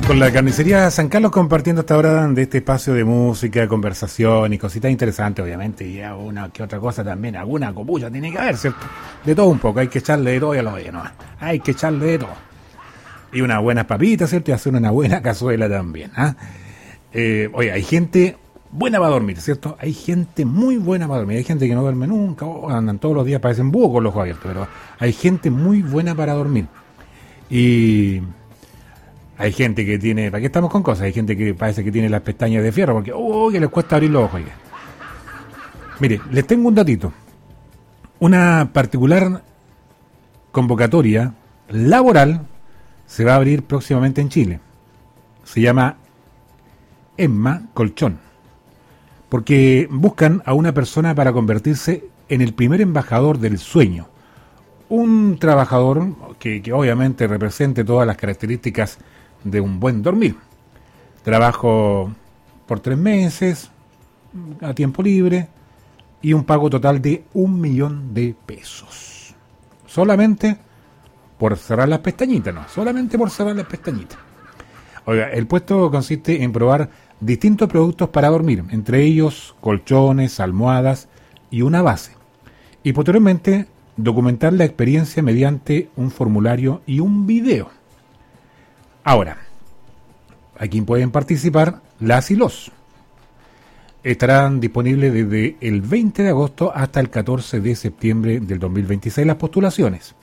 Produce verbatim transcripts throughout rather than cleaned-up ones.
Con la carnicería San Carlos compartiendo hasta ahora de este espacio de música, conversación y cositas interesantes, obviamente, y una que otra cosa también, alguna copulla tiene que haber, ¿cierto? De todo un poco, hay que echarle de todo y a lo no, hay que echarle de todo. Y unas buenas papitas, ¿cierto? Y hacer una buena cazuela también, ¿ah? Eh, oye, hay gente buena para dormir, ¿cierto? Hay gente muy buena para dormir, hay gente que no duerme nunca, oh, andan todos los días, parecen búhos con los ojos abiertos, pero hay gente muy buena para dormir. Y... hay gente que tiene, ¿para qué estamos con cosas? Hay gente que parece que tiene las pestañas de fierro porque, oh, que les cuesta abrir los ojos. Oiga. Mire, les tengo un datito. Una particular convocatoria laboral se va a abrir próximamente en Chile. Se llama Emma Colchón. Porque buscan a una persona para convertirse en el primer embajador del sueño. Un trabajador que, que obviamente represente todas las características de un buen dormir. Trabajo por tres meses, a tiempo libre, y un pago total de un millón de pesos. Solamente por cerrar las pestañitas, no, solamente por cerrar las pestañitas. Oiga, el puesto consiste en probar distintos productos para dormir, entre ellos colchones, almohadas y una base. Y posteriormente documentar la experiencia mediante un formulario y un video. Ahora, aquí pueden participar las y los. Estarán disponibles desde el veinte de agosto hasta el catorce de septiembre del dos mil veintiséis las postulaciones.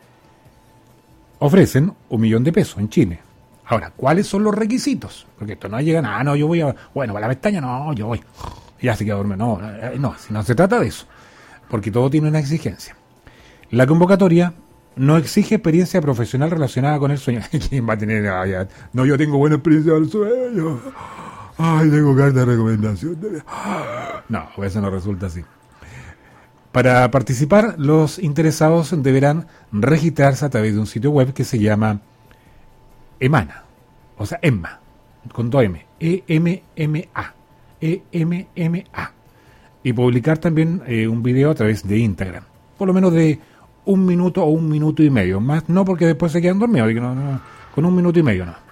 Ofrecen un millón de pesos en Chile. Ahora, ¿cuáles son los requisitos? Porque esto no llega nada, no, yo voy a... bueno, para la pestaña, no, yo voy. Ya se queda dormido. No, no, si no se trata de eso. Porque todo tiene una exigencia. La convocatoria no exige experiencia profesional relacionada con el sueño. ¿Quién va a tener? No, yo tengo buena experiencia del sueño. Ay, tengo carta de recomendación. No, eso no resulta así. Para participar, los interesados deberán registrarse a través de un sitio web que se llama Emana. O sea, Emma. Con dos M. E M M A. E M M A. Y publicar también eh, un video a través de Instagram. Por lo menos de un minuto o un minuto y medio. Más no porque después se quedan dormidos. No, no, con un minuto y medio no.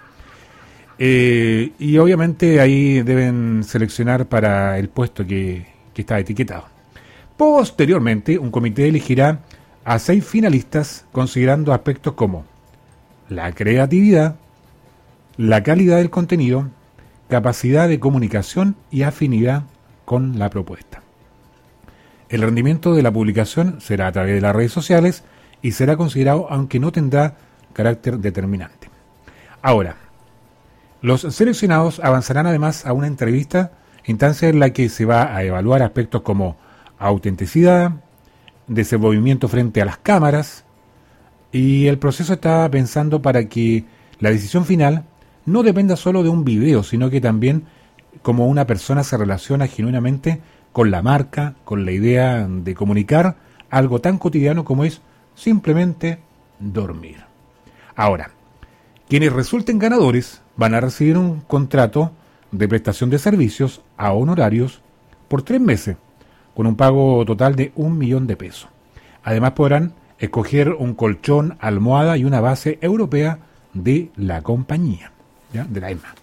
Eh, y obviamente ahí deben seleccionar para el puesto que, que está etiquetado. Posteriormente, un comité elegirá a seis finalistas considerando aspectos como la creatividad, la calidad del contenido, capacidad de comunicación y afinidad con la propuesta. El rendimiento de la publicación será a través de las redes sociales y será considerado aunque no tendrá carácter determinante. Ahora, los seleccionados avanzarán además a una entrevista, instancia en la que se va a evaluar aspectos como autenticidad, desenvolvimiento frente a las cámaras, y el proceso está pensando para que la decisión final no dependa solo de un video, sino que también como una persona se relaciona genuinamente con la marca, con la idea de comunicar algo tan cotidiano como es simplemente dormir. Ahora, quienes resulten ganadores van a recibir un contrato de prestación de servicios a honorarios por tres meses, con un pago total de un millón de pesos. Además podrán escoger un colchón, almohada y una base europea de la compañía, ¿ya? De la Emma.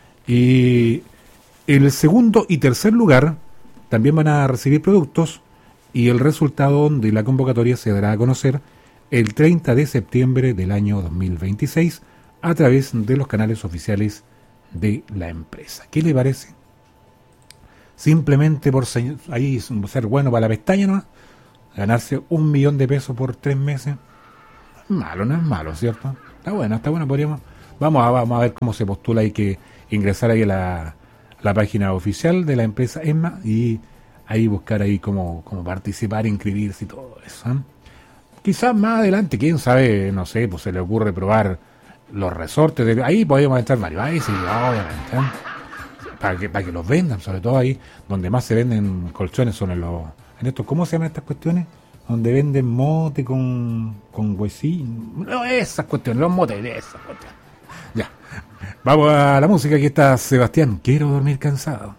Y el segundo y tercer lugar también van a recibir productos y el resultado de la convocatoria se dará a conocer el treinta de septiembre del año dos mil veintiséis a través de los canales oficiales de la empresa. ¿Qué le parece? Simplemente por se- ahí ser bueno para la pestaña, ¿no? Ganarse un millón de pesos por tres meses. Malo, no es malo, ¿cierto? Está bueno, está bueno, podríamos... Vamos a, vamos a ver cómo se postula. Hay que ingresar ahí a la, la página oficial de la empresa Emma y ahí buscar ahí cómo, cómo participar, inscribirse y todo eso, ¿eh? Quizás más adelante, quién sabe, no sé, pues se le ocurre probar los resortes. De, ahí podemos entrar varios. Ahí sí, obviamente, ¿eh? Para que, para que los vendan, sobre todo ahí donde más se venden colchones son en los... En estos, ¿cómo se llaman estas cuestiones? Donde venden mote con, con huesín. No, esas cuestiones, los motes, esas cuestiones. Ya. Vamos a la música. Aquí está Sebastián. Quiero dormir cansado.